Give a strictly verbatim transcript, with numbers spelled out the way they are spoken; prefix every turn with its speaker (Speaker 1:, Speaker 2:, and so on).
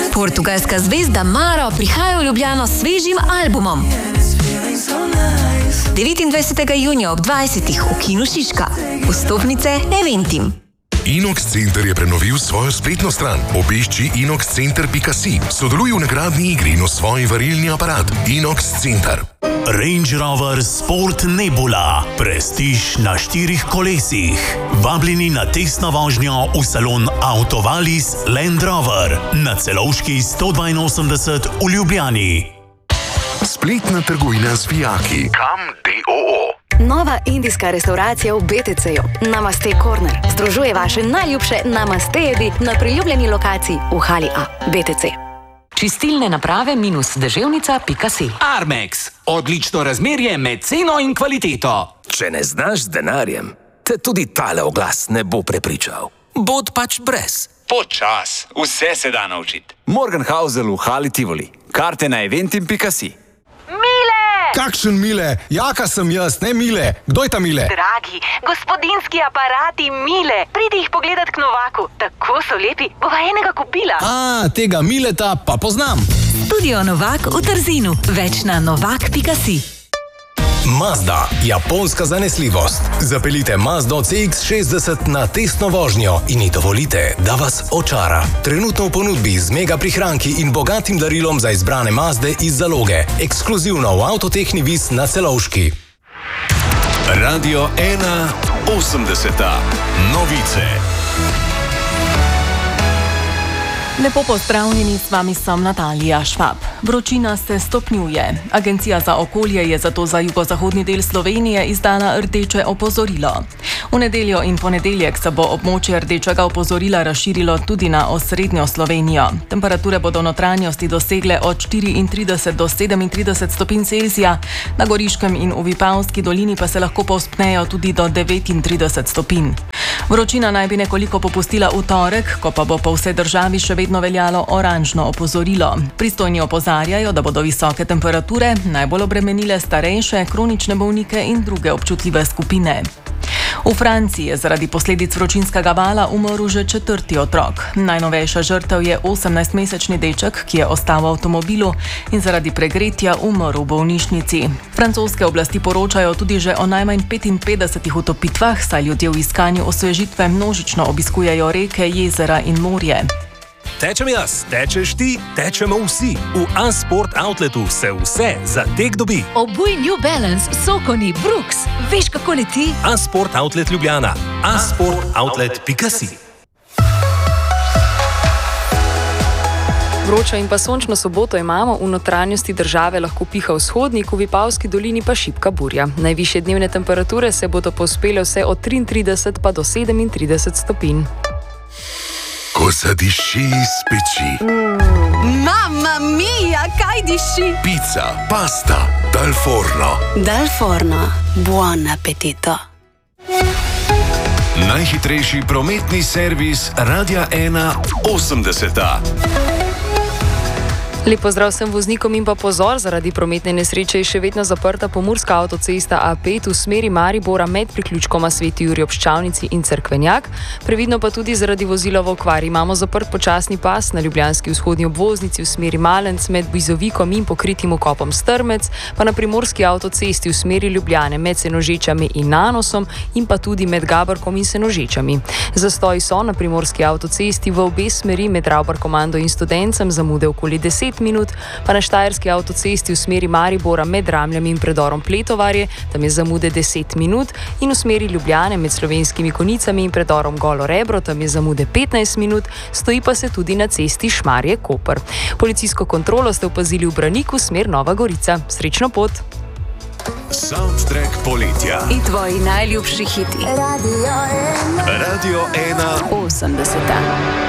Speaker 1: Portugalska zvezda Maro prihaja v Ljubljano s svežim albumom. devetindvajsetega junija ob dvajsetih v Kinu Šiška. Vstopnice Eventim.
Speaker 2: Inox Center je prenovil svojo spletno stran. Obišči inox center pika si. Sodeluj v nagradni igri in osvoji varilni aparat. Inox Center.
Speaker 3: Range Rover Sport Nebula. Prestiž na štirih kolesih. Vabljeni na testno vožnjo v salon Autovalis Land Rover na Celovški sto dvainosemdeset v Ljubljani.
Speaker 2: Spletna trgovina z vijaki. Kam D O O.
Speaker 4: Nova indijska restauracija v B T C-ju. Namaste Corner. Združuje vaše najljubše namaste jedi na priljubljeni lokaciji v hali A. B T C.
Speaker 5: Čistilne naprave minus deževnica pika si.
Speaker 6: Armex. Odlično razmerje med ceno in kvaliteto.
Speaker 7: Če ne znaš z denarjem, te tudi tale oglas ne bo prepričal. Bod pač brez.
Speaker 8: Počas. Vse se da naučiti.
Speaker 9: Morgenhausel v hali Tivoli. Karte na eventim pika si.
Speaker 10: Kakšen Mile? Jaka sem jaz, ne Mile. Kdo je ta Mile?
Speaker 11: Dragi, gospodinski aparati Mile. Pridi jih pogledat k Novaku. Tako so lepi, bova enega kupila.
Speaker 10: A, tega Mileta pa poznam.
Speaker 1: Studio Novak v Trzinu. Več na novak pika si.
Speaker 12: Mazda, japonska zanesljivost. Zapeljite Mazdo C X šestdeset na testno vožnjo in ji dovolite, da vas očara. Trenutno v ponudbi z mega prihranki in bogatim darilom za izbrane Mazde iz zaloge. Ekskluzivno v Avtotehni Vis na Celovški.
Speaker 13: Radio ena osemdeseta. Novice.
Speaker 14: Lepo pozdravljeni, s vami sem Natalija Švab. Vročina se stopnjuje. Agencija za okolje je zato za jugozahodni del Slovenije izdala rdeče opozorilo. V nedeljo in ponedeljek se bo območje rdečega opozorila razširilo tudi na osrednjo Slovenijo. Temperature bodo v notranjosti dosegle od štiriintrideset do sedemintrideset stopinj Celzija, na Goriškem in v Vipavski dolini pa se lahko povzpnejo tudi do devetintrideset stopinj. Vročina naj bi nekoliko popustila v torek, ko pa bo po vsej državi še vedno veljalo oranžno opozorilo. Pristojni opozarjajo, da bodo visoke temperature najbolj obremenile starejše, kronične bolnike in druge občutljive skupine. V Franciji je zaradi posledic vročinskega vala umrl že četrti otrok. Najnovejša žrtev je osemnajstmesečni deček, ki je ostal v avtomobilu in zaradi pregretja umrl v bolnišnici. Francoske oblasti poročajo tudi že o najmanj petinpetdesetih utopitvah, saj ljudje v iskanju osvežitve množično obiskujejo reke, jezera in morje.
Speaker 15: Tečem jaz, tečeš ti, tečemo vsi. V A-Sport Outletu se vse za tek dobi.
Speaker 16: Obuj New Balance, Sokoni, Brooks. Veš, kako leti?
Speaker 15: A-Sport Outlet Ljubljana. a sport outlet pika si.
Speaker 17: Vročo in pa sončno soboto imamo, v notranjosti države lahko piha vzhodnik, v Vipavski dolini pa šibka burja. Najvišje dnevne temperature se bodo povzpele vse od triintrideset pa do sedemintrideset stopinj.
Speaker 2: Ko zadiši iz peči.
Speaker 16: Mm. Mamma mia, kaj diši?
Speaker 2: Pizza, pasta, dal forno.
Speaker 4: Dal forno, buon appetito.
Speaker 13: Najhitrejši prometni servis Radia ena osemdeseta.
Speaker 17: Lep pozdrav vsem voznikom in pa pozor, zaradi prometne nesreče je še vedno zaprta pomurska avtocesta A pet v smeri Maribora med priključkoma Sveti Jurij ob Ščavnici in Cerkvenjak. Previdno pa tudi zaradi vozila v okvari. Imamo zaprt počasni pas na ljubljanski vzhodni obvoznici v smeri Malenc med Bizovikom in pokritim vkopom Strmec, pa na primorski avtocesti v smeri Ljubljane med Senožečami in Nanosom in pa tudi med Gabarkom in Senožečami. Zastoji so na primorski avtocesti v obe smeri med Ravbarkomando in Studencem, zamude okoli deset minut, pa na štajerski avtocesti v smeri Maribora med Ramljami in predorom Pletovarje, tam je zamude deset minut, in v smeri Ljubljane med Slovenskimi Konicami in predorom Golo Rebro, tam je zamude petnajst minut, stoji pa se tudi na cesti Šmarje-Koper. Policijsko kontrolo ste opazili v Braniku, smer Nova Gorica. Srečno pot!
Speaker 13: Soundtrack poletja.
Speaker 4: In tvoji najljubši hiti.
Speaker 13: Radio ena.
Speaker 4: Radio ena osemdeseta.